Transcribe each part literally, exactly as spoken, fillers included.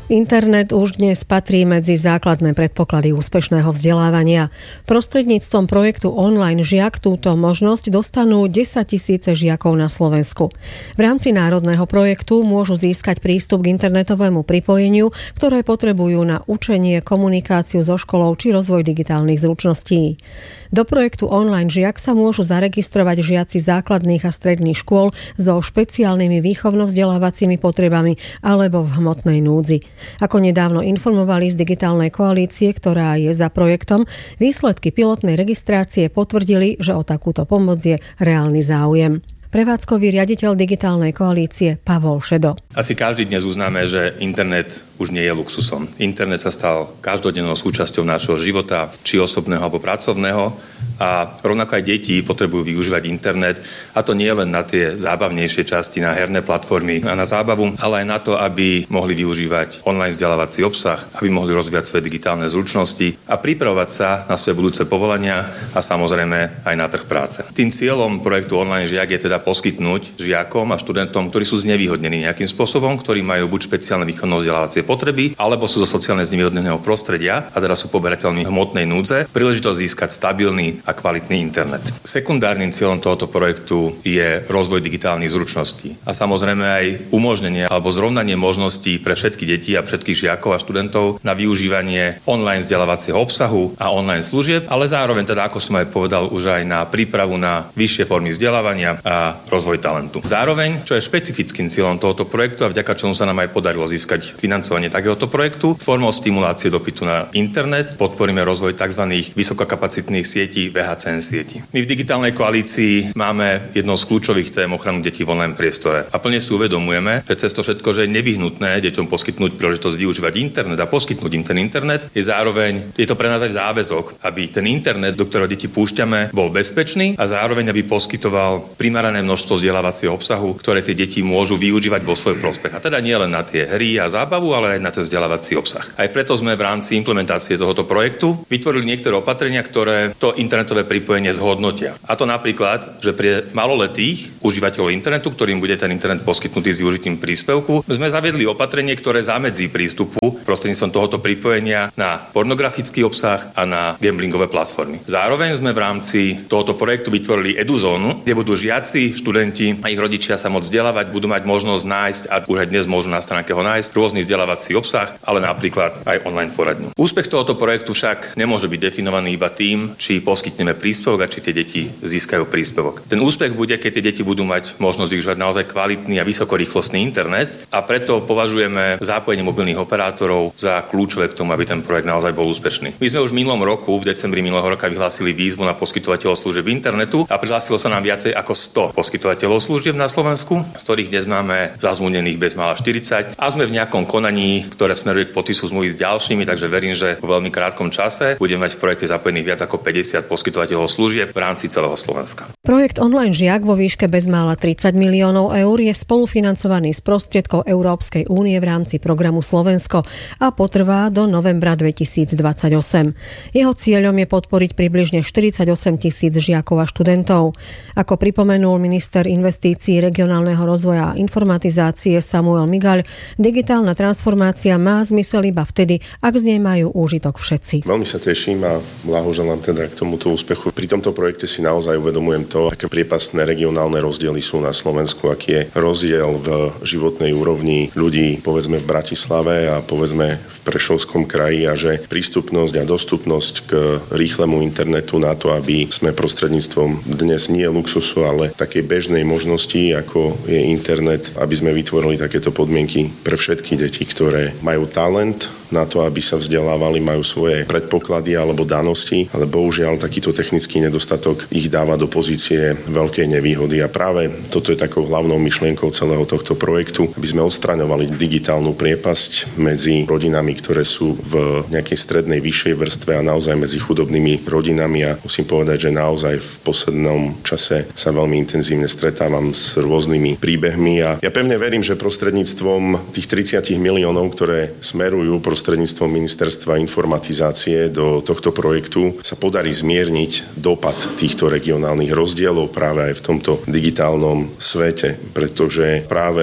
Internet už dnes patrí medzi základné predpoklady úspešného vzdelávania. Prostredníctvom projektu Online žiak túto možnosť dostanú desaťtisíce žiakov na Slovensku. V rámci národného projektu môžu získať prístup k internetovému pripojeniu, ktoré potrebujú na učenie, komunikáciu so školou či rozvoj digitálnych zručností. Do projektu Online žiak sa môžu zaregistrovať žiaci základných a stredných škôl so špeciálnymi výchovno-vzdelávacími potrebami alebo v hmotnej núdzi. Ako nedávno informovali z digitálnej koalície, ktorá je za projektom, výsledky pilotnej registrácie potvrdili, že o takúto pomoc je reálny záujem. Prevádzkový riaditeľ digitálnej koalície Pavol Šedo. Asi každý dnes uznáme, že internet už nie je luxusom. Internet sa stal každodennou súčasťou nášho života, či osobného alebo pracovného. A rovnako aj deti potrebujú využívať internet, a to nie len na tie zábavnejšie časti, na herné platformy a na zábavu, ale aj na to, aby mohli využívať online vzdelávací obsah, aby mohli rozvíjať svoje digitálne zručnosti a pripravovať sa na svoje budúce povolania a samozrejme aj na trh práce. Tým cieľom projektu Online žiak je teda poskytnúť žiakom a študentom, ktorí sú znevýhodnení nejakým spôsobom, ktorí majú buď špeciálne výchovno-vzdelávacie potreby, alebo sú zo sociálne znevýhodneného prostredia a teda sú poberateľmi hmotnej núdze, príležitosť získať stabilný a kvalitný internet. Sekundárnym cieľom tohoto projektu je rozvoj digitálnych zručností a samozrejme aj umožnenie alebo zrovnanie možností pre všetky deti a všetkých žiakov a študentov na využívanie online vzdelávacieho obsahu a online služieb, ale zároveň teda, ako som aj povedal, už aj na prípravu na vyššie formy vzdelávania a rozvoj talentu. Zároveň, čo je špecifickým cieľom tohoto projektu a vďaka čomu sa nám aj podarilo získať financovanie takéhoto projektu, formou stimulácie dopytu na internet podporíme rozvoj tzv. Vysokokapacitných sietí vé há cé en sietí. My v digitálnej koalícii máme jednou z kľúčových tém ochranu detí v online priestore a plne si uvedomujeme, že cez to všetko, že je nevyhnutné deťom poskytnúť príležitosť využívať internet a poskytnúť im ten internet, je zároveň je to pre nás aj záväzok, aby ten internet, do ktorého deti púšťame, bol bezpečný a zároveň aby poskytoval primerané množstvo vzdelávacieho obsahu, ktoré tie deti môžu využívať vo svoj prospech. A teda nie len na tie hry a zábavu, ale aj na ten vzdelávací obsah. Aj preto sme v rámci implementácie tohoto projektu vytvorili niektoré opatrenia, ktoré to internetové pripojenie zhodnotia. A to napríklad, že pre maloletých užívateľov internetu, ktorým bude ten internet poskytnutý s využitím príspevku, sme zaviedli opatrenie, ktoré zamedzí prístupu prostredníctvom tohoto pripojenia na pornografický obsah a na gamblingové platformy. Zároveň sme v rámci tohoto projektu vytvorili eduzónu, kde budú žiaci, študenti a ich rodičia sa môcť vzdelávať, budú mať možnosť nájsť, a už aj dnes môžu na stránke ho nájsť, rôzny vzdelávací obsah, ale napríklad aj online poradňu. Úspech tohoto projektu však nemôže byť definovaný iba tým, či poskytneme príspevok a či tie deti získajú príspevok. Ten úspech bude, keď tie deti budú mať možnosť využívať naozaj kvalitný a vysokorýchlostný internet, a preto považujeme zapojenie mobilných operátorov za kľúčové k tomu, aby ten projekt naozaj bol úspešný. My sme už v minulom roku, v decembri minulého roka, vyhlásili výzvu na poskytovateľov služieb internetu a prihlásilo sa nám viacej ako sto poskytovateľov služieb na Slovensku, z ktorých dnes máme zazmluvnených bezmála štyridsať a sme v nejakom konaní, ktoré smeruje k podpisu zmluvy s ďalšími, takže verím, že vo veľmi krátkom čase budeme mať v projekte zapojených viac ako päťdesiat poskytovateľov služieb v rámci celého Slovenska. Projekt Online žiak vo výške bezmála tridsať miliónov eur je spolufinancovaný z prostriedkov Európskej únie v rámci programu Slovensko a potrvá do novembra dvetisícdvadsaťosem. Jeho cieľom je podporiť približne štyridsaťosem tisíc žiakov a študentov. Ako pripomenul minister investícií, regionálneho rozvoja a informatizácie Samuel Migaľ, digitálna transformácia má zmysel iba vtedy, ak z nej majú úžitok všetci. Veľmi sa teším a blahoželám teda k tomuto úspechu. Pri tomto projekte si naozaj uvedomujem to, aké priepastné regionálne rozdiely sú na Slovensku, aký je rozdiel v životnej úrovni ľudí, povedzme v Bratislave a povedzme v Prešovskom kraji, a že prístupnosť a dostupnosť k rýchlemu internetu na to, aby sme prostredníctvom dnes nie luxusu, ale takej bežnej možnosti, ako je internet, aby sme vytvorili takéto podmienky pre všetky deti, ktoré majú talent na to, aby sa vzdelávali, majú svoje predpoklady alebo danosti, ale bohužiaľ takýto technický nedostatok ich dáva do pozície veľkej nevýhody. A práve toto je takou hlavnou myšlienkou celého tohto projektu, aby sme odstraňovali digitálnu priepasť medzi rodinami, ktoré sú v nejakej strednej vyššej vrstve a naozaj medzi chudobnými rodinami. A musím povedať, že naozaj v poslednom čase sa veľmi intenzívne stretávam s rôznymi príbehmi a ja pevne verím, že prostredníctvom tých tridsať miliónov, ktoré smerujú prostredníctvom Ministerstva informatizácie do tohto projektu, sa podarí zmierniť dopad týchto regionálnych rozdielov práve aj v tomto digitálnom svete, pretože práve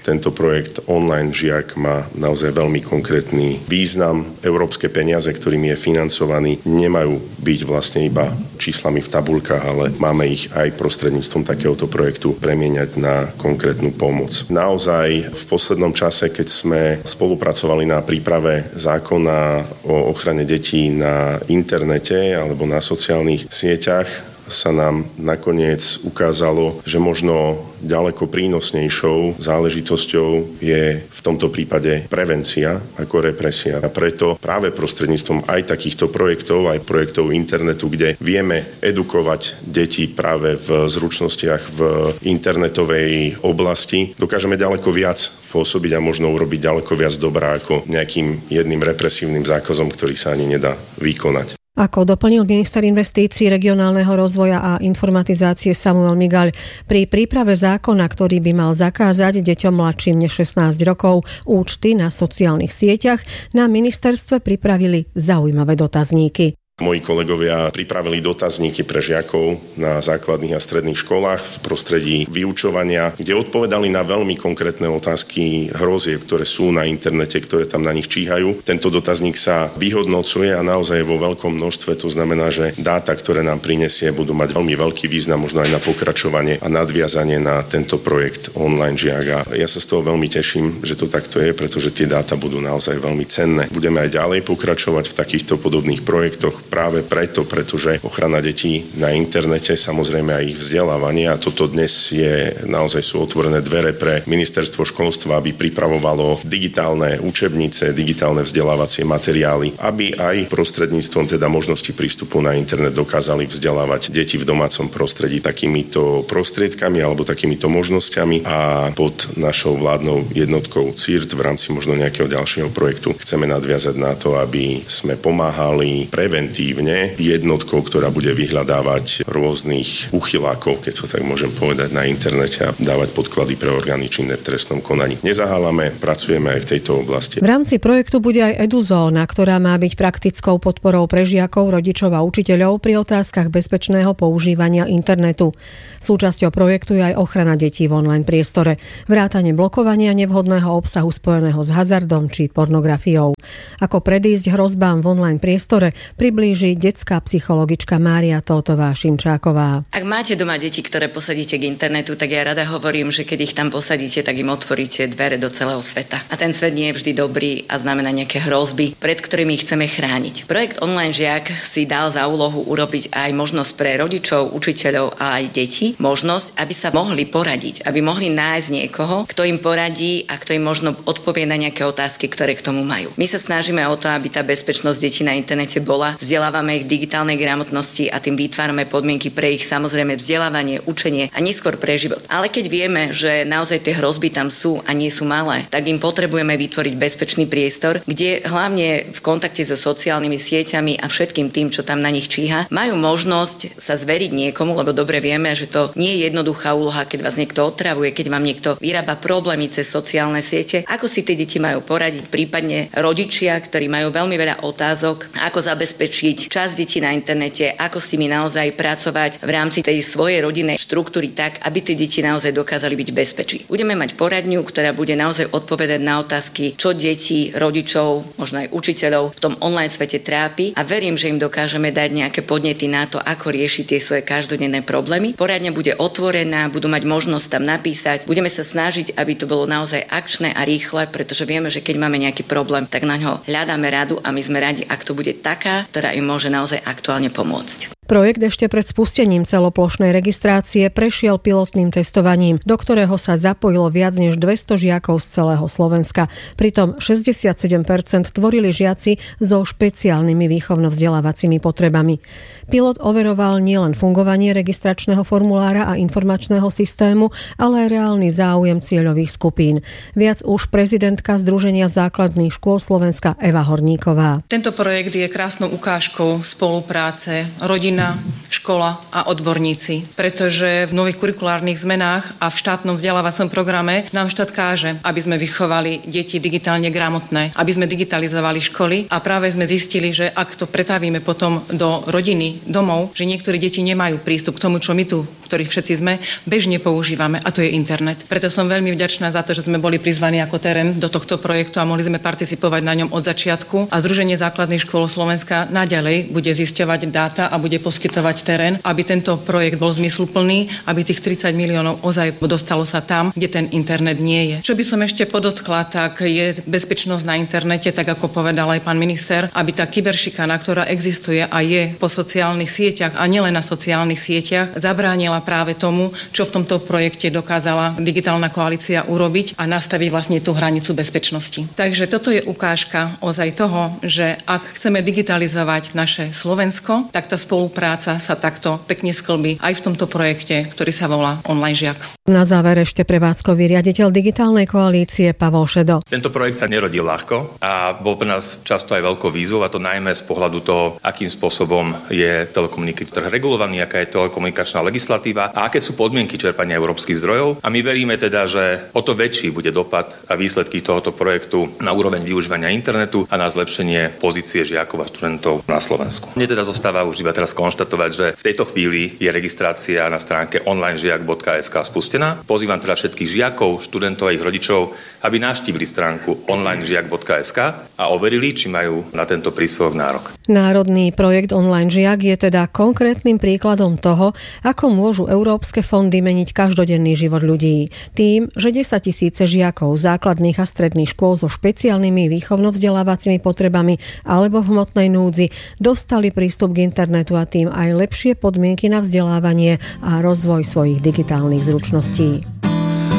tento projekt Online žiak má naozaj veľmi konkrétny význam. Európske peniaze, ktorými je financovaný, nemajú byť vlastne iba číslami v tabuľkách, ale máme ich aj prostredníctvom takéhoto projektu premieňať na konkrétnu pomoc. Naozaj v poslednom čase, keď sme spolupracovali na príprave zákona o ochrane detí na internete alebo na sociálnych sieťach, sa nám nakoniec ukázalo, že možno ďaleko prínosnejšou záležitosťou je v tomto prípade prevencia ako represia. A preto práve prostredníctvom aj takýchto projektov, aj projektov internetu, kde vieme edukovať deti práve v zručnostiach v internetovej oblasti, dokážeme ďaleko viac pôsobiť a možno urobiť ďaleko viac dobrá ako nejakým jedným represívnym zákazom, ktorý sa ani nedá vykonať. Ako doplnil minister investícií, regionálneho rozvoja a informatizácie Samuel Migaľ, pri príprave zákona, ktorý by mal zakázať deťom mladším než šestnásť rokov účty na sociálnych sieťach, na ministerstve pripravili zaujímavé dotazníky. Moji kolegovia pripravili dotazníky pre žiakov na základných a stredných školách v prostredí vyučovania, kde odpovedali na veľmi konkrétne otázky hrozieb, ktoré sú na internete, ktoré tam na nich číhajú. Tento dotazník sa vyhodnocuje a naozaj vo veľkom množstve, to znamená, že dáta, ktoré nám prinesie, budú mať veľmi veľký význam možno aj na pokračovanie a nadviazanie na tento projekt Online žiak. A ja sa z toho veľmi teším, že to takto je, pretože tie dáta budú naozaj veľmi cenné. Budeme aj ďalej pokračovať v takýchto podobných projektoch. Práve preto, pretože ochrana detí na internete, samozrejme aj ich vzdelávanie, a toto dnes je, naozaj sú otvorené dvere pre ministerstvo školstva, aby pripravovalo digitálne učebnice, digitálne vzdelávacie materiály, aby aj prostredníctvom teda možnosti prístupu na internet dokázali vzdelávať deti v domácom prostredí takýmito prostriedkami alebo takýmito možnosťami, a pod našou vládnou jednotkou C I R T v rámci možno nejakého ďalšieho projektu chceme nadviazať na to, aby sme pomáhali preventívne jednotkou, ktorá bude vyhľadávať rôznych uchylákov, keď to tak môžem povedať, na internete a dávať podklady pre orgány činné v trestnom konaní. Nezahálame, pracujeme aj v tejto oblasti. V rámci projektu bude aj EduZóna, ktorá má byť praktickou podporou pre žiakov, rodičov a učiteľov pri otázkach bezpečného používania internetu. Súčasťou projektu je aj ochrana detí v online priestore, vrátane blokovania nevhodného obsahu spojeného s hazardom či pornografiou. Ako predísť hrozbám v online priestore priblíži detská psychologička Mária Tótová Šimčáková. Ak máte doma deti, ktoré posadíte k internetu, tak ja rada hovorím, že keď ich tam posadíte, tak im otvoríte dvere do celého sveta. A ten svet nie je vždy dobrý a znamená nejaké hrozby, pred ktorými ich chceme chrániť. Projekt Online žiak si dal za úlohu urobiť aj možnosť pre rodičov, učiteľov a aj deti, možnosť, aby sa mohli poradiť, aby mohli nájsť niekoho, kto im poradí a kto im možno odpovie na nejaké otázky, ktoré k tomu majú. My sa snažíme o to, aby tá bezpečnosť detí na internete bola. Vzdelávame ich v digitálnej gramotnosti a tým vytvárame podmienky pre ich samozrejme vzdelávanie, učenie a neskôr pre život. Ale keď vieme, že naozaj tie hrozby tam sú a nie sú malé, tak im potrebujeme vytvoriť bezpečný priestor, kde hlavne v kontakte so sociálnymi sieťami a všetkým tým, čo tam na nich číha, majú možnosť sa zveriť niekomu, lebo dobre vieme, že to nie je jednoduchá úloha, keď vás niekto otravuje, keď vám niekto vyrába problémy cez sociálne siete. Ako si tie deti majú poradiť, prípadne rodičia, ktorí majú veľmi veľa otázok, ako zabezpečiť čas detí na internete, ako s nimi naozaj pracovať v rámci tej svojej rodinnej štruktúry tak, aby tie deti naozaj dokázali byť v bezpečí. Budeme mať poradňu, ktorá bude naozaj odpovedať na otázky, čo deti, rodičov, možno aj učiteľov v tom online svete trápi, a verím, že im dokážeme dať nejaké podnety na to, ako riešiť tie svoje každodenné problémy. Poradňa bude otvorená, budú mať možnosť tam napísať. Budeme sa snažiť, aby to bolo naozaj akčné a rýchle, pretože vieme, že keď máme nejaký problém, tak na ňo hľadáme radu a my sme radi, ak to bude taká, ktorá im môže naozaj aktuálne pomôcť. Projekt ešte pred spustením celoplošnej registrácie prešiel pilotným testovaním, do ktorého sa zapojilo viac než dvesto žiakov z celého Slovenska. Pritom šesťdesiatsedem percent tvorili žiaci so špeciálnymi výchovno-vzdelávacími potrebami. Pilot overoval nielen fungovanie registračného formulára a informačného systému, ale aj reálny záujem cieľových skupín. Viac už prezidentka Združenia základných škôl Slovenska Eva Horníková. Tento projekt je krásnou ukážkou spolupráce rodín rodina, škola a odborníci. Pretože v nových kurikulárnych zmenách a v štátnom vzdelávacom programe nám štát káže, aby sme vychovali deti digitálne gramotné, aby sme digitalizovali školy a práve sme zistili, že ak to pretavíme potom do rodiny, domov, že niektorí deti nemajú prístup k tomu, čo my tu, ktorí všetci sme, bežne používame, a to je internet. Preto som veľmi vďačná za to, že sme boli prizvaní ako terén do tohto projektu a mohli sme participovať na ňom od začiatku. A Združenie základných škôl Slovenska naďalej bude zisťovať dáta a bude poskytovať terén, aby tento projekt bol zmysluplný, aby tých tridsať miliónov ozaj dostalo sa tam, kde ten internet nie je. Čo by som ešte podotkla, tak je bezpečnosť na internete, tak ako povedal aj pán minister, aby tá kyberšikana, ktorá existuje a je po sociálnych sieťach a nielen na sociálnych sieťach, zabránila práve tomu, čo v tomto projekte dokázala digitálna koalícia urobiť a nastaviť vlastne tú hranicu bezpečnosti. Takže toto je ukážka ozaj toho, že ak chceme digitalizovať naše Slovensko, tak tá spolupráca sa takto pekne sklbí aj v tomto projekte, ktorý sa volá Online žiak. Na záver ešte prevádzkový riaditeľ digitálnej koalície Pavol Šedo. Tento projekt sa nerodil ľahko a bol pre nás často aj veľkou výzvou, a to najmä z pohľadu toho, akým spôsobom je telekomunikačný trh regulovaný, aká je telekomunikačná legislatíva a aké sú podmienky čerpania európskych zdrojov. A my veríme teda, že o to väčší bude dopad a výsledky tohoto projektu na úroveň využívania internetu a na zlepšenie pozície žiakov a študentov na Slovensku. Mne teda zostáva už iba teraz konštatovať, že v tejto chvíli je registrácia na stránke online žiak bodka es ká spustená. Pozývam teda všetkých žiakov, študentov a ich rodičov, aby navštívili stránku online žiak bodka es ká a overili, či majú na tento príspevok nárok. Národný projekt Online žiak je teda konkrétnym príkladom toho, ako môžu európske fondy meniť každodenný život ľudí. Tým, že desaťtisíce žiakov základných a stredných škôl so špeciálnymi výchovno-vzdelávacími potrebami alebo v hmotnej núdzi dostali prístup k internetu a tým aj lepšie podmienky na vzdelávanie a rozvoj svojich digitálnych zručností.